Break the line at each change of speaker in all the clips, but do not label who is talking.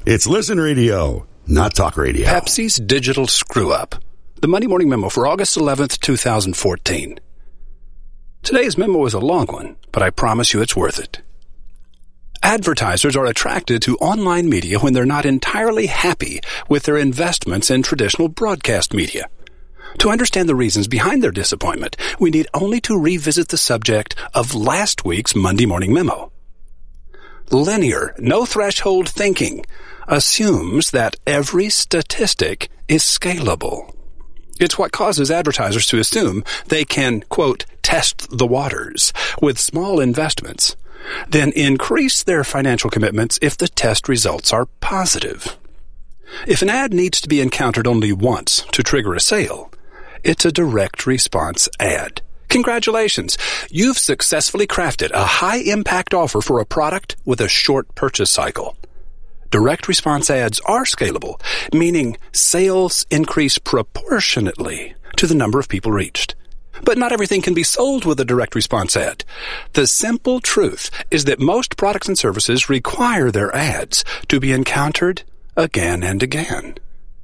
It's Listen Radio, not talk radio.
Pepsi's digital screw-up. The Monday Morning Memo for August 11th, 2014. Today's memo is a long one, but I promise you it's worth it. Advertisers are attracted to online media when they're not entirely happy with their investments in traditional broadcast media. To understand the reasons behind their disappointment, we need only to revisit the subject of last week's Monday Morning Memo. Linear, no-threshold thinking assumes that every statistic is scalable. It's what causes advertisers to assume they can, quote, test the waters with small investments, then increase their financial commitments if the test results are positive. If an ad needs to be encountered only once to trigger a sale, it's a direct response ad. Congratulations! You've successfully crafted a high-impact offer for a product with a short purchase cycle. Direct response ads are scalable, meaning sales increase proportionately to the number of people reached. But not everything can be sold with a direct response ad. The simple truth is that most products and services require their ads to be encountered again and again.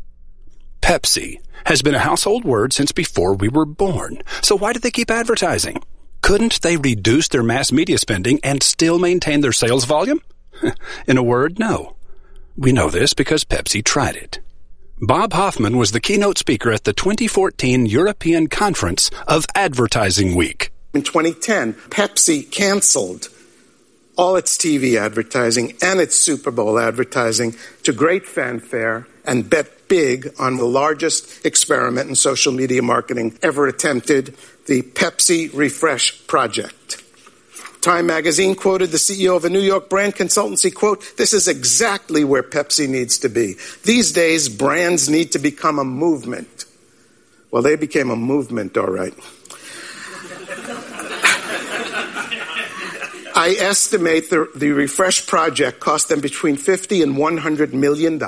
Pepsi has been a household word since before we were born. So why did they keep advertising? Couldn't they reduce their mass media spending and still maintain their sales volume? In a word, no. We know this because Pepsi tried it. Bob Hoffman was the keynote speaker at the 2014 European Conference of Advertising Week.
In 2010, Pepsi canceled all its TV advertising and its Super Bowl advertising to great fanfare and bet big on the largest experiment in social media marketing ever attempted, the Pepsi Refresh Project. Time magazine quoted the CEO of a New York brand consultancy, quote, "This is exactly where Pepsi needs to be. These days, brands need to become a movement." Well, they became a movement, all right. I estimate the Refresh Project cost them between $50 and $100 million.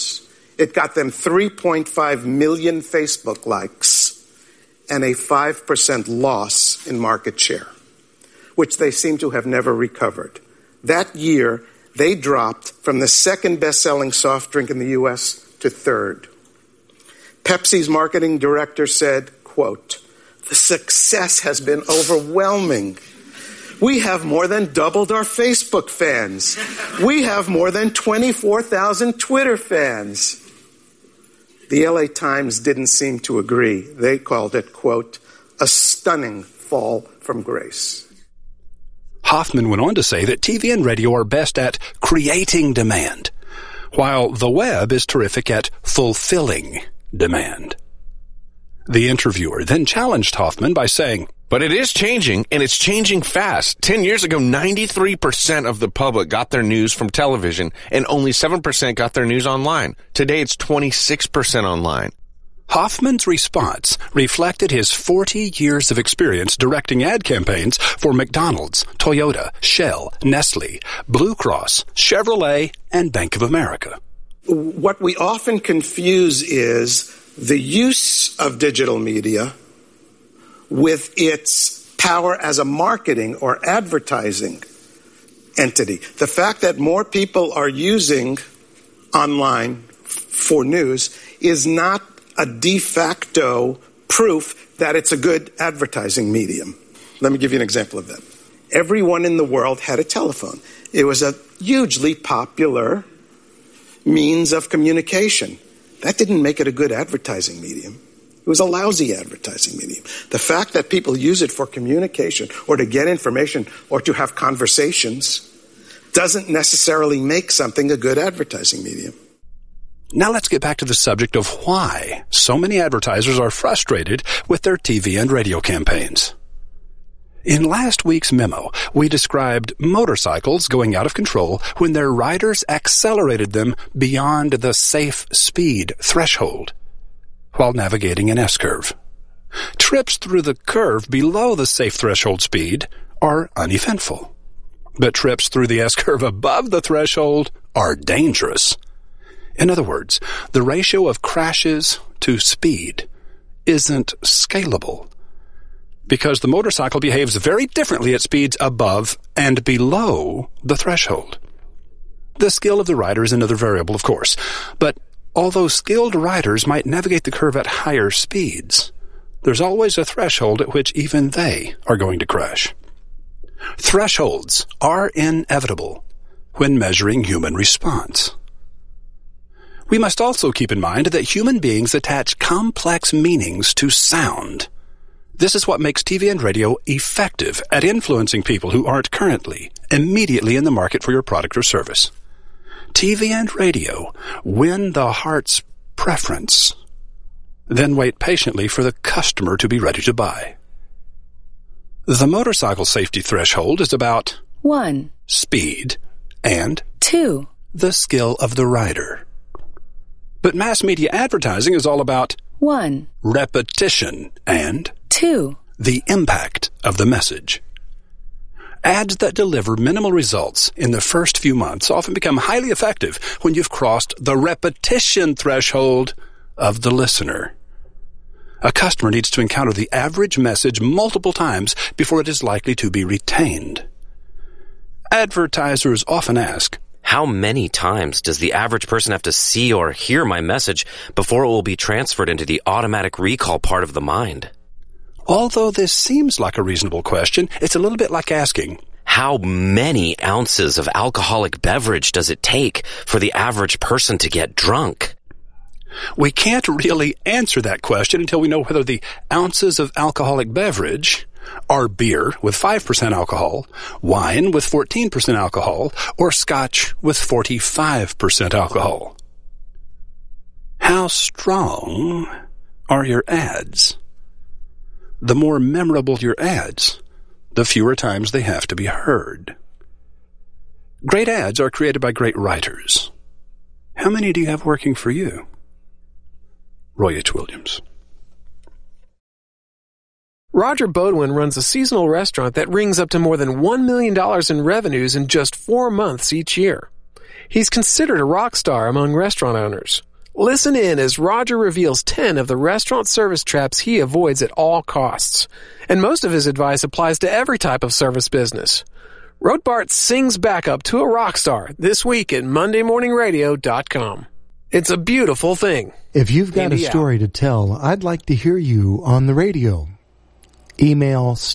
It got them 3.5 million Facebook likes and a 5% loss in market share, which they seem to have never recovered. That year, they dropped from the second best-selling soft drink in the U.S. to third. Pepsi's marketing director said, quote, "The success has been overwhelming. We have more than doubled our Facebook fans. We have more than 24,000 Twitter fans." The LA Times didn't seem to agree. They called it, quote, "a stunning fall from grace."
Hoffman went on to say that TV and radio are best at creating demand, while the web is terrific at fulfilling demand. The interviewer then challenged Hoffman by saying,
"But it is changing, and it's changing fast. 10 years ago, 93% of the public got their news from television, and only 7% got their news online. Today, it's 26% online."
Hoffman's response reflected his 40 years of experience directing ad campaigns for McDonald's, Toyota, Shell, Nestle, Blue Cross, Chevrolet, and Bank of America.
What we often confuse is the use of digital media with its power as a marketing or advertising entity. The fact that more people are using online for news is not a de facto proof that it's a good advertising medium. Let me give you an example of that. Everyone in the world had a telephone. It was a hugely popular means of communication. That didn't make it a good advertising medium. It was a lousy advertising medium. The fact that people use it for communication or to get information or to have conversations doesn't necessarily make something a good advertising medium.
Now let's get back to the subject of why so many advertisers are frustrated with their TV and radio campaigns. In last week's memo, we described motorcycles going out of control when their riders accelerated them beyond the safe speed threshold while navigating an S-curve. Trips through the curve below the safe threshold speed are uneventful, but trips through the S-curve above the threshold are dangerous. In other words, the ratio of crashes to speed isn't scalable because the motorcycle behaves very differently at speeds above and below the threshold. The skill of the writer is another variable, of course, but although skilled writers might navigate the curve at higher speeds, there's always a threshold at which even they are going to crash. Thresholds are inevitable when measuring human response. We must also keep in mind that human beings attach complex meanings to sound. This is what makes TV and radio effective at influencing people who aren't currently immediately in the market for your product or service. TV and radio win the heart's preference, then wait patiently for the customer to be ready to buy. The motorcycle safety threshold is about
1.
Speed and
2.
The skill of the rider. But mass media advertising is all about
1.
Repetition and
2.
The impact of the message. Ads that deliver minimal results in the first few months often become highly effective when you've crossed the repetition threshold of the listener. A customer needs to encounter the average message multiple times before it is likely to be retained. Advertisers often ask,
how many times does the average person have to see or hear my message before it will be transferred into the automatic recall part of the mind?
Although this seems like a reasonable question, it's a little bit like asking,
how many ounces of alcoholic beverage does it take for the average person to get drunk?
We can't really answer that question until we know whether the ounces of alcoholic beverage are beer with 5% alcohol, wine with 14% alcohol, or scotch with 45% alcohol. How strong are your ads? The more memorable your ads, the fewer times they have to be heard. Great ads are created by great writers. How many do you have working for you? Roy H. Williams.
Roger Bodwin runs a seasonal restaurant that rings up to more than $1 million in revenues in just 4 months each year. He's considered a rock star among restaurant owners. Listen in as Roger reveals 10 of the restaurant service traps he avoids at all costs. And most of his advice applies to every type of service business. Rothbart sings back up to a rock star this week at MondayMorningRadio.com. It's a beautiful thing.
If you've got a story to tell, I'd like to hear you on the radio. Email